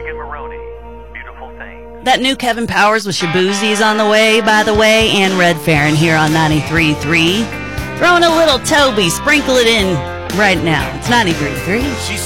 Megan Maroney. Beautiful thing. That new Kevin Powers with Shabuzi is on the way, by the way, and Red Farron here on 93.3. Throwing a little Toby, sprinkle it in right now. It's 93.3.